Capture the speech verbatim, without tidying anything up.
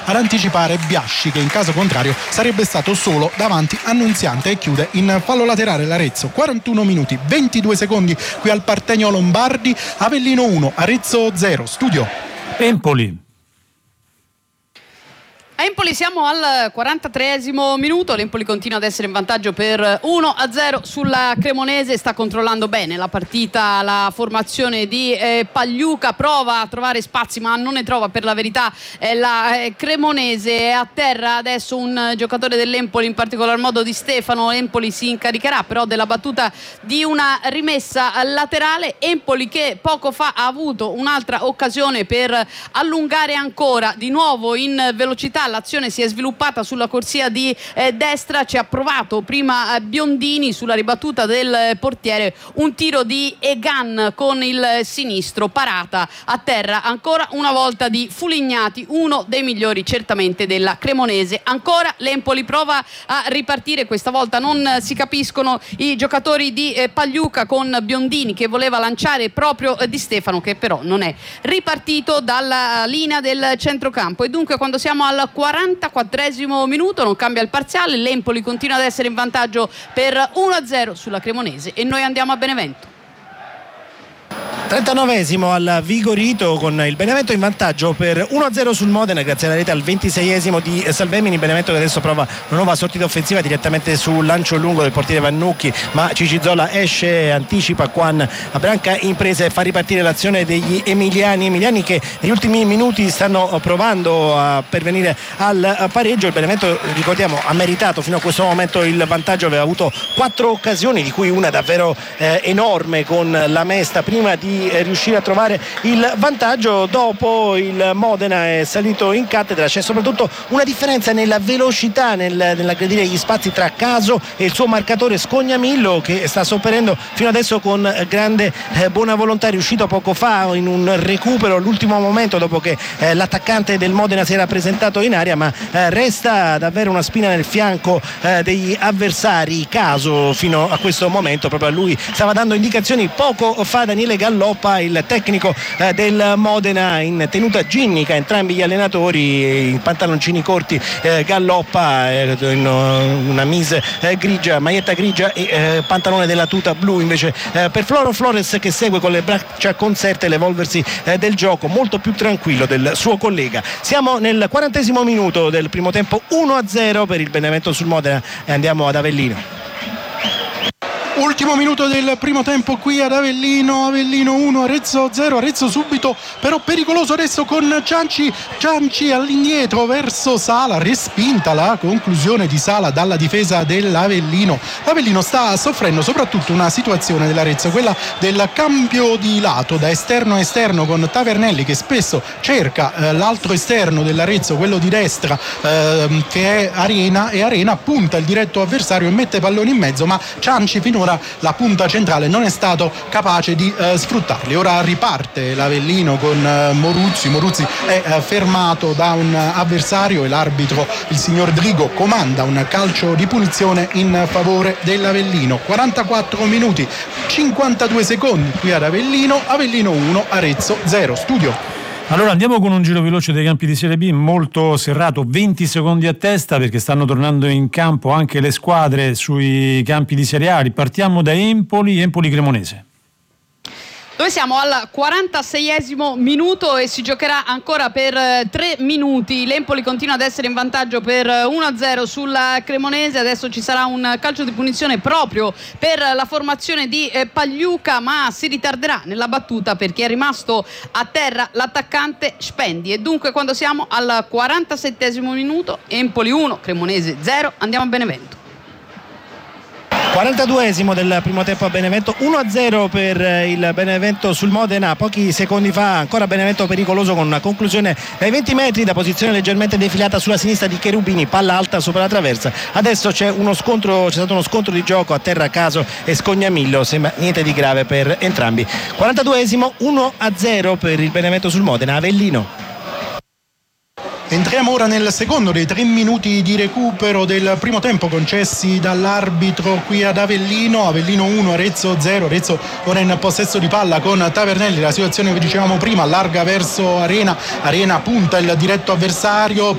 ad anticipare Biasci, che in caso contrario sarebbe stato solo davanti a Nunziante, e chiude in fallo laterale l'Arezzo. quarantuno minuti ventidue secondi qui al Partenio Lombardi. Avellino uno, Arezzo zero. Studio Empoli. Empoli, siamo al quarantatreesimo minuto, l'Empoli continua ad essere in vantaggio per uno a zero sulla Cremonese, sta controllando bene la partita la formazione di eh, Pagliuca, prova a trovare spazi ma non ne trova per la verità eh, la eh, Cremonese. È a terra adesso un giocatore dell'Empoli, in particolar modo Di Stefano. Empoli si incaricherà però della battuta di una rimessa laterale. Empoli che poco fa ha avuto un'altra occasione per allungare ancora di nuovo in velocità. L'azione si è sviluppata sulla corsia di eh, destra, ci ha provato prima eh, Biondini sulla ribattuta del eh, portiere, un tiro di Egan con il eh, sinistro, parata a terra ancora una volta di Fulignati, uno dei migliori certamente della Cremonese. Ancora l'Empoli prova a ripartire, questa volta non eh, si capiscono i giocatori di eh, Pagliuca con Biondini che voleva lanciare proprio eh, Di Stefano, che però non è ripartito dalla linea del centrocampo. E dunque quando siamo al quarantaquattresimo minuto non cambia il parziale, l'Empoli continua ad essere in vantaggio per uno a zero sulla Cremonese e noi andiamo a Benevento. trentanovesimo al Vigorito, con il Benevento in vantaggio per uno a zero sul Modena grazie alla rete al ventiseiesimo di Salvemini. Benevento che adesso prova una nuova sortita offensiva direttamente sul lancio lungo del portiere Vannucchi, ma Cicizzola esce, anticipa Quan a Branca imprese e fa ripartire l'azione degli emiliani emiliani che negli ultimi minuti stanno provando a pervenire al pareggio. Il Benevento, ricordiamo, ha meritato fino a questo momento il vantaggio, aveva avuto quattro occasioni di cui una davvero eh, enorme con la Mesta prima di riuscire a trovare il vantaggio. Dopo il Modena è salito in cattedra, c'è soprattutto una differenza nella velocità nel, nell'aggredire gli spazi tra Caso e il suo marcatore Scognamillo, che sta sopperendo fino adesso con grande eh, buona volontà. È riuscito poco fa in un recupero all'ultimo momento dopo che eh, l'attaccante del Modena si era presentato in area, ma eh, resta davvero una spina nel fianco eh, degli avversari. Caso fino a questo momento, proprio a lui stava dando indicazioni poco fa Daniele Galloppa, il tecnico eh, del Modena, in tenuta ginnica entrambi gli allenatori, in pantaloncini corti eh, Galloppa eh, in una mise eh, grigia, maglietta grigia e eh, pantalone della tuta blu invece eh, per Floro Flores, che segue con le braccia conserte l'evolversi eh, del gioco molto più tranquillo del suo collega. Siamo nel quarantesimo minuto del primo tempo, uno a zero per il Benevento sul Modena e andiamo ad Avellino. Ultimo minuto del primo tempo qui ad Avellino, Avellino uno, Arezzo zero, Arezzo subito però pericoloso adesso con Cianci, Cianci all'indietro verso Sala, respinta la conclusione di Sala dalla difesa dell'Avellino. L'Avellino sta soffrendo soprattutto una situazione dell'Arezzo, quella del cambio di lato da esterno a esterno, con Tavernelli che spesso cerca eh, l'altro esterno dell'Arezzo, quello di destra eh, che è Arena, e Arena punta il diretto avversario e mette palloni in mezzo, ma Cianci finora la punta centrale non è stato capace di eh, sfruttarli. Ora riparte l'Avellino con eh, Moruzzi Moruzzi è eh, fermato da un avversario e l'arbitro, il signor Drigo, comanda un calcio di punizione in favore dell'Avellino. quarantaquattro minuti cinquantadue secondi qui ad Avellino, Avellino uno, Arezzo zero. Studio. Allora andiamo con un giro veloce dei campi di Serie B molto serrato, venti secondi a testa perché stanno tornando in campo anche le squadre sui campi di Serie A. Ripartiamo da Empoli, Empoli Cremonese. Noi siamo al quarantaseiesimo minuto e si giocherà ancora per tre minuti. L'Empoli continua ad essere in vantaggio per uno a zero sulla Cremonese. Adesso ci sarà un calcio di punizione proprio per la formazione di Pagliuca, ma si ritarderà nella battuta perché è rimasto a terra l'attaccante Spendi. E dunque quando siamo al quarantasettesimo minuto, Empoli uno, Cremonese zero, andiamo a Benevento. quarantaduesimo del primo tempo a Benevento, uno a zero per il Benevento sul Modena. Pochi secondi fa ancora Benevento pericoloso con una conclusione dai venti metri da posizione leggermente defilata sulla sinistra di Cherubini, palla alta sopra la traversa. Adesso c'è uno scontro, c'è stato uno scontro di gioco a terra a Caso e Scognamillo, sembra niente di grave per entrambi. quarantaduesimo, uno a zero per il Benevento sul Modena, Avellino. Entriamo ora nel secondo dei tre minuti di recupero del primo tempo concessi dall'arbitro qui ad Avellino. Avellino uno, Arezzo zero. Arezzo ora in possesso di palla con Tavernelli. La situazione che dicevamo prima allarga verso Arena. Arena punta il diretto avversario.